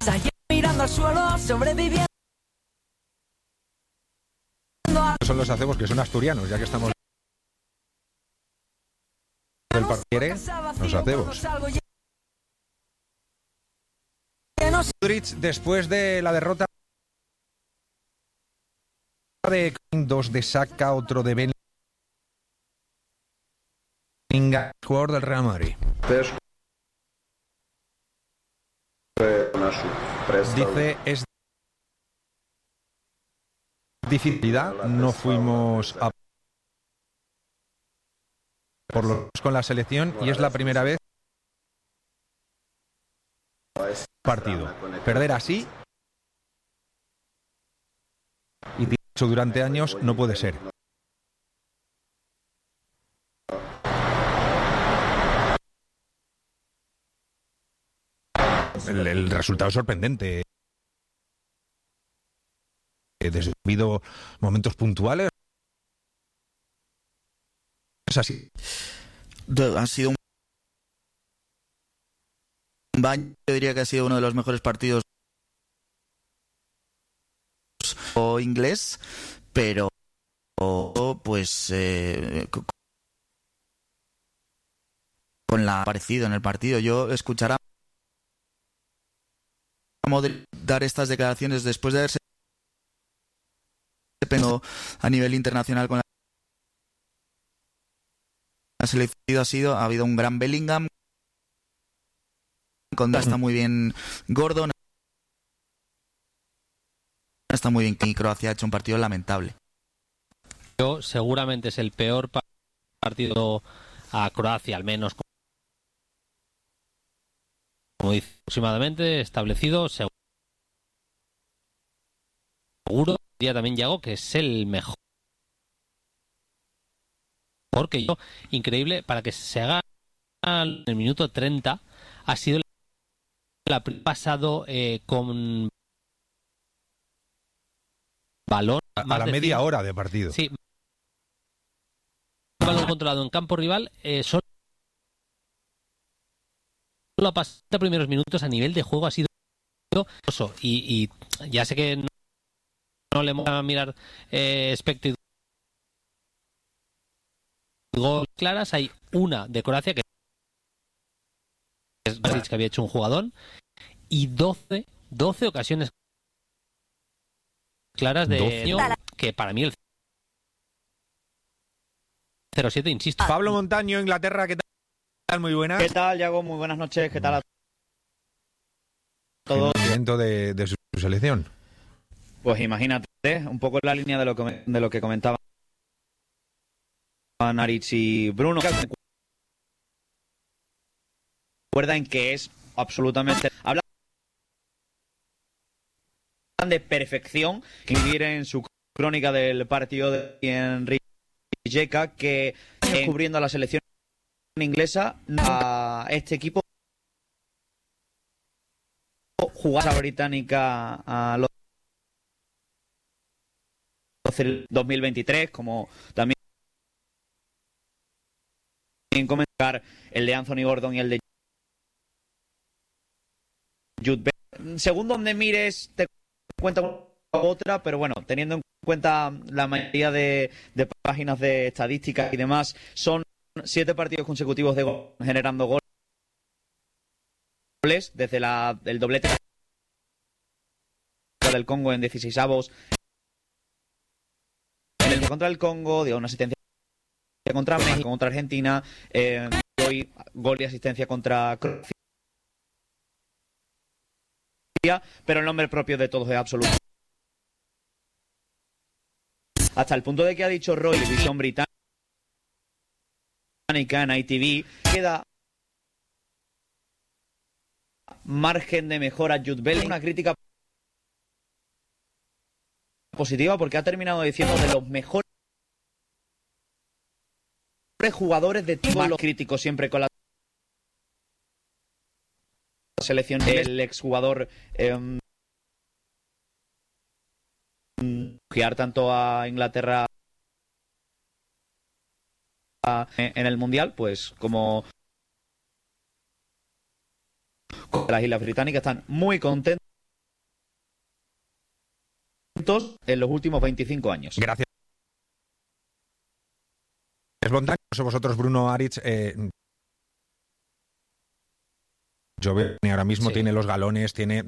Mirando al suelo, sobreviviendo. Son los acebos, que son asturianos, ya que estamos del partido, los acebos. Modric, después de la derrota de 2 de Saka, otro de Bellingham, jugador del Real Madrid. Dice, es dificultad, no fuimos a por los con la selección y es la primera vez partido. Perder así y dicho durante años no puede ser. El resultado es sorprendente. Desde ha habido momentos puntuales. Es así. Ha sido un baño, yo diría que ha sido uno de los mejores partidos inglés, pero pues con la parecido en el partido. Yo escuchar a Modric dar estas declaraciones después de haberse a nivel internacional con la selección ha habido un gran Bellingham, está muy bien Gordon, está muy bien, y Croacia ha hecho un partido lamentable. Seguramente es el peor partido a Croacia, al menos como dice aproximadamente establecido, seguro. Día también Yago, que es el mejor que yo, increíble, para que se haga en el minuto 30, ha sido la pasado con balón a la media hora de partido. Sí, balón controlado en campo rival, solo a pasar los primeros minutos a nivel de juego ha sido y ya sé que no le vamos a mirar expected gol claras. Hay una de Croacia que es Basic, que había hecho un jugadón, y 12 ocasiones claras de 12. Que para mí el 0-7, insisto. Pablo Montaño, Inglaterra, ¿qué tal? Muy buenas. ¿Qué tal, Yago? Muy buenas noches. ¿Qué tal a todos? De su selección. Pues imagínate, un poco en la línea de lo que comentaban Naric y Bruno. Recuerdan que es absolutamente... Hablan de perfección, que vivir en su crónica del partido de Enrique Rijeka, que cubriendo a la selección inglesa, a este equipo jugada británica a los 2023, como también comentar el de Anthony Gordon y el de Jude Bellingham. Según donde mires te cuenta otra, pero bueno, teniendo en cuenta la mayoría de páginas de estadísticas y demás, son 7 partidos consecutivos de gol, generando goles desde el doblete del Congo en 16avos, en el contra el Congo, dio una asistencia contra México, contra Argentina, hoy gol y asistencia contra Croacia, pero el nombre propio de todos es absoluto. Hasta el punto de que ha dicho Roy, televisión británica en ITV, queda margen de mejora a Jude Bellingham. Una crítica positiva porque ha terminado diciendo de los mejores jugadores de todos los críticos siempre con la selección del exjugador guiar tanto a Inglaterra en el Mundial, pues como las Islas Británicas están muy contentos minutos en los últimos 25 años. Gracias. Bontan, no sé vosotros, Bruno Aritz, yo veo que ahora mismo tiene los galones, tiene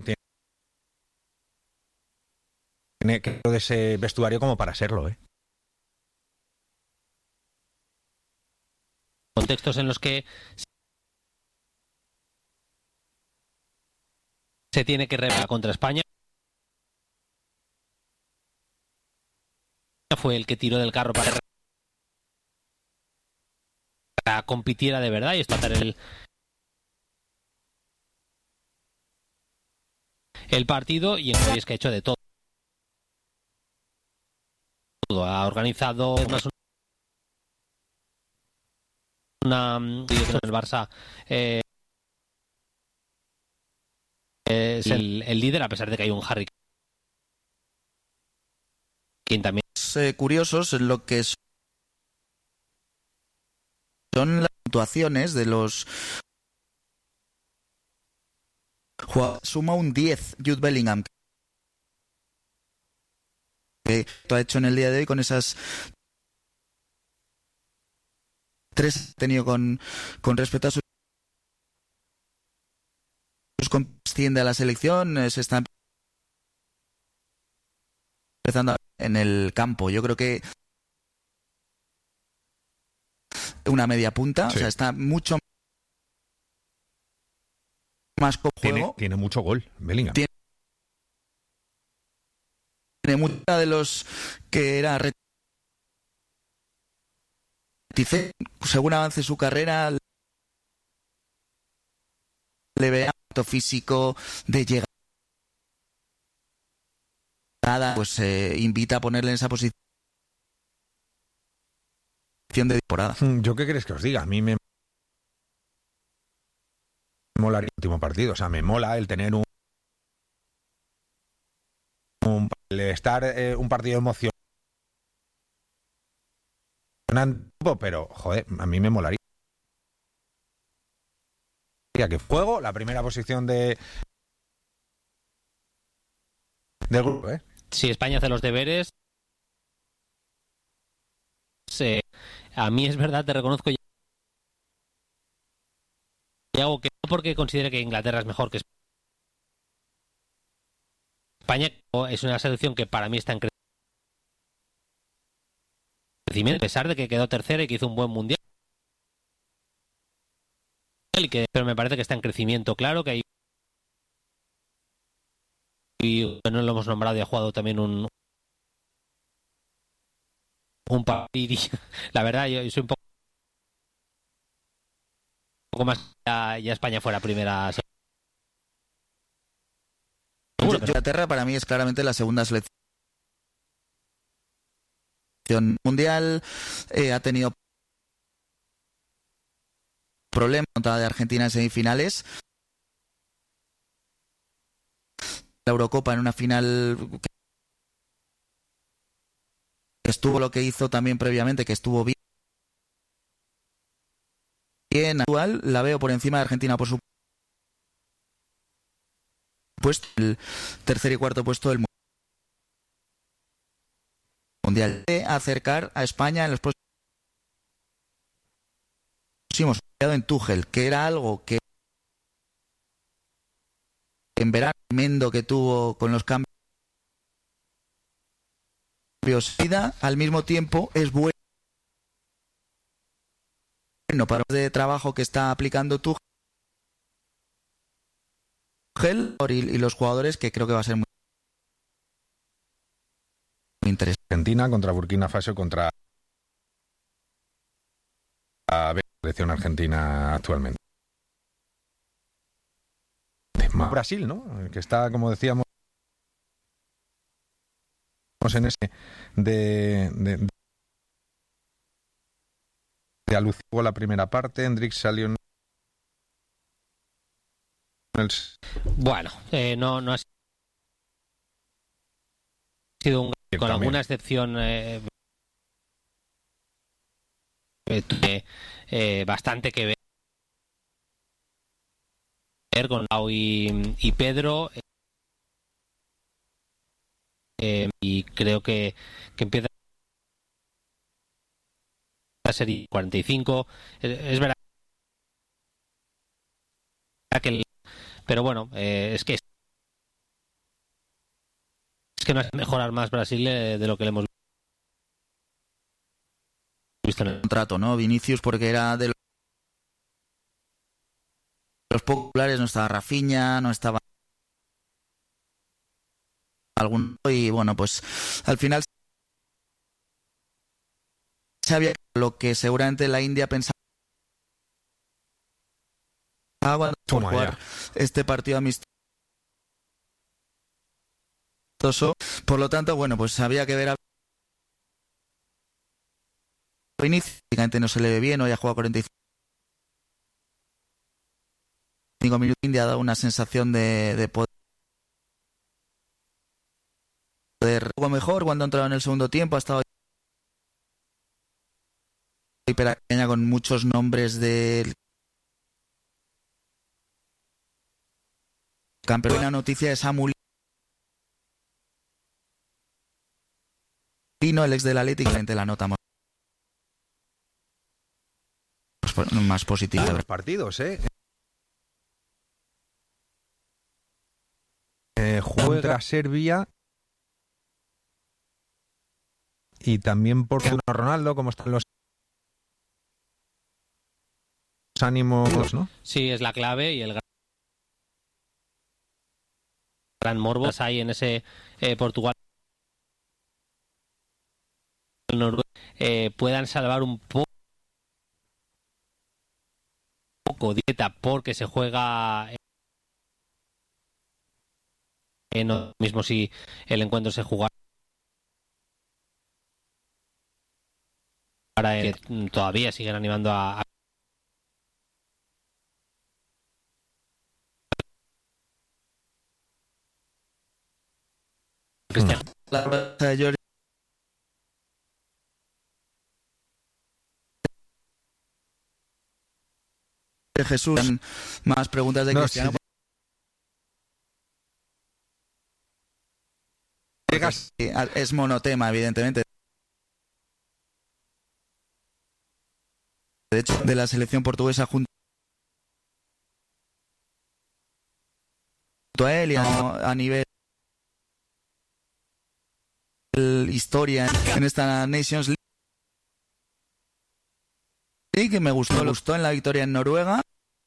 que de ese vestuario como para serlo, Contextos en los que se tiene que revelar contra España. Fue el que tiró del carro para que compitiera de verdad y empatar el partido, y en es que ha hecho de todo. Ha organizado una el Barça es el líder, a pesar de que hay un Harry Kane también. Curiosos en lo que son las puntuaciones de los jugadores. Suma un 10 Jude Bellingham, que ha hecho en el día de hoy con esas 3 tenido con respecto a sus asciende a la selección, se está empezando en el campo. Yo creo que una media punta, sí. O sea, está mucho más con juego. Tiene mucho gol, Bellingham. Tiene mucha de los que era reticente, según avance su carrera, le ve acto físico de llegada, pues invita a ponerle en esa posición de temporada. ¿Yo qué crees que os diga? A mí me mola el último partido, o sea, me mola el tener el estar un partido emocionante, pero joder, a mí me molaría que juego la primera posición del grupo, Si España hace los deberes, a mí es verdad, te reconozco, Yago, que no porque considere que Inglaterra es mejor que España, es una selección que para mí está en crecimiento, a pesar de que quedó tercera y que hizo un buen mundial, pero me parece que está en crecimiento, claro, que hay, y no lo hemos nombrado y ha jugado también un partido. La verdad, yo soy un poco más ya España fuera primera. Seguro, Inglaterra para mí es claramente la segunda selección mundial. Ha tenido problemas contra de Argentina en semifinales. La Eurocopa en una final que estuvo lo que hizo también previamente, que estuvo bien. Actual la veo por encima de Argentina, por supuesto, el tercer y cuarto puesto del mundial. De acercar a España en los próximos en Tuchel, que era algo que en verano tremendo que tuvo con los cambios, al mismo tiempo es bueno para el trabajo que está aplicando Tuchel y los jugadores, que creo que va a ser muy interesante. Argentina contra Burkina Faso contra la selección argentina actualmente. Brasil, ¿no? Que está, como decíamos, en ese de alucinó la primera parte. Hendrix salió en el... Bueno, no ha sido un con también alguna excepción bastante que ver con Lau y Pedro, y creo que empieza a ser 45. Es verdad que pero bueno, es que no es mejorar más Brasil de lo que le hemos visto en el contrato, ¿no? Vinicius, porque era de los populares, no estaba Rafinha, no estaba algún, y bueno, pues al final sabía lo que seguramente la India pensaba por jugar este partido amistoso. Por lo tanto, bueno, pues había que ver a Vinicius, prácticamente no se le ve bien, hoy ha jugado 45 minutos. India ha dado una sensación de poder algo mejor cuando ha entrado en el segundo tiempo, ha estado hiperacteña con muchos nombres del campeón. Una noticia de Samuel Lino, el ex del Atlético, la nota más positiva de los partidos, juega Serbia y también por Ronaldo, cómo están los ánimos, ¿no? Sí, es la clave y el gran morbo hay en ese Portugal puedan salvar un poco dieta porque se juega no mismo si el encuentro se jugara que todavía siguen animando a Cristiano. Jesús, más preguntas de Cristiano. Sí. Es monotema, evidentemente. De hecho, de la selección portuguesa junto a él y a nivel historia en esta Nations League, que me gustó en la victoria en Noruega.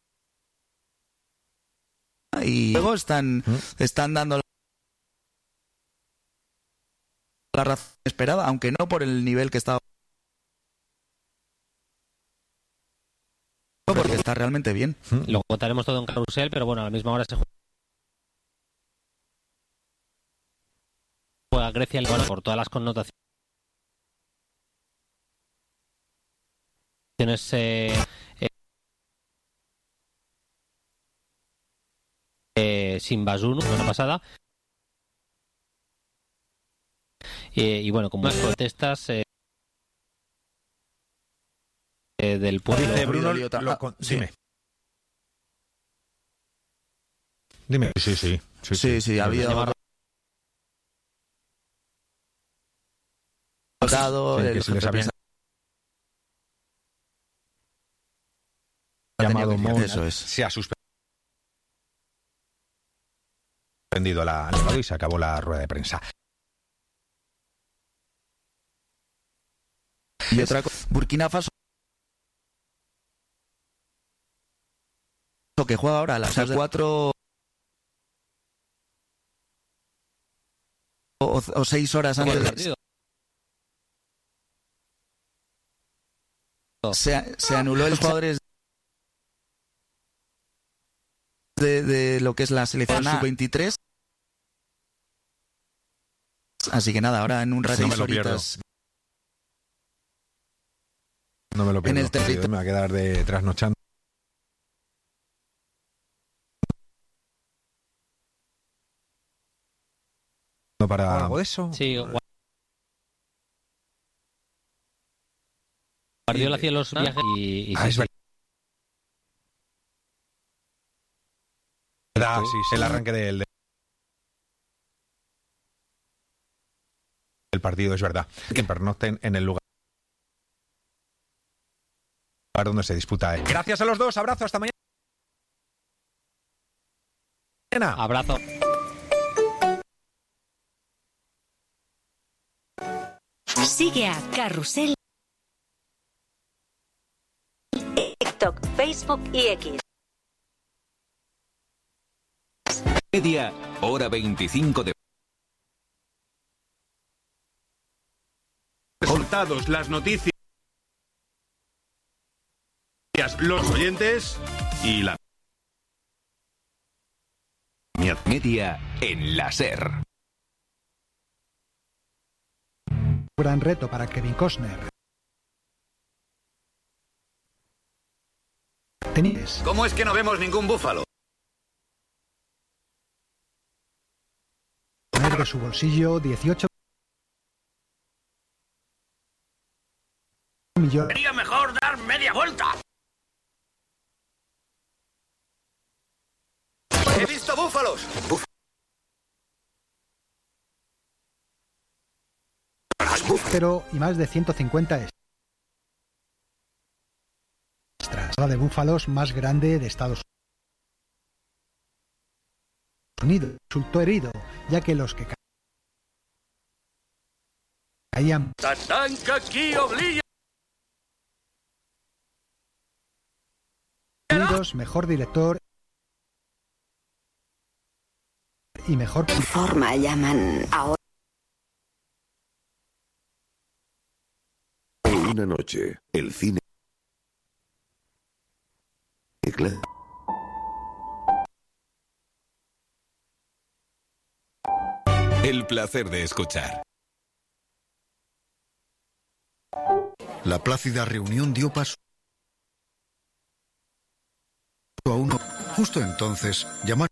Y luego están dando la razón esperada, aunque no por el nivel que estaba, porque está realmente bien. Lo contaremos todo en carrusel, pero bueno, a la misma hora se juega Grecia por todas las connotaciones sin Basunu, la semana pasada. Y bueno, como las protestas del pueblo. Dice Bruno, dime. Sí, había votado que se les había llamado Mona. Eso es. Se ha suspendido y se acabó la rueda de prensa. Y otra cosa, Burkina Faso, que juega ahora a las 4 o 6 horas antes del partido. Se anuló el jugadores de lo que es la selección sub-23. Así que nada, ahora en un rato no me lo pierdo. En el territorio me va a quedar de trasnochando. Para algo de eso. Sí, Guardiola hacía los viajes y es verdad, sí, el arranque del el partido, es verdad. Que pernocten en el lugar donde se disputa. Gracias a los dos, abrazo, hasta mañana. Abrazo. Sigue a Carrusel, TikTok, Facebook y X. Media, hora 25 de... Resultados, las noticias, los oyentes y la... Media en la SER. Gran reto para Kevin Costner. ¿Cómo es que no vemos ningún búfalo? Poner de su bolsillo 18 millones. Sería mejor dar media vuelta. He visto búfalos. Pero y más de 150 extras. La de búfalos más grande de Estados Unidos. Resultó herido, ya que los que caían mejor director y mejor Forma llaman ahora. Una noche, el cine. El placer de escuchar. La plácida reunión dio paso a uno. Justo entonces llamaron.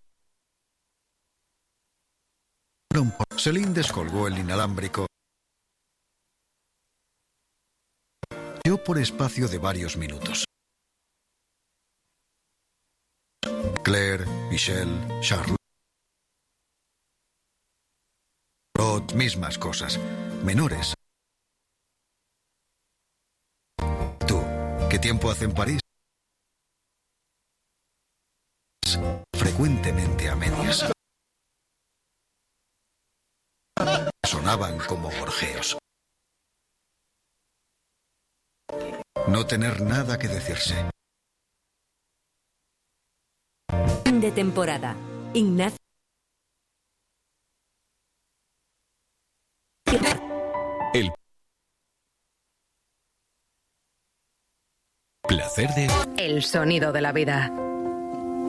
Celine descolgó el inalámbrico. Dio por espacio de varios minutos. Claire, Michelle, Charlotte, mismas cosas, menores. ¿Tú, qué tiempo hace en París? Frecuentemente a medias. Sonaban como gorjeos. No tener nada que decirse. Fin de temporada. Ignacio. El placer de... El sonido de la vida.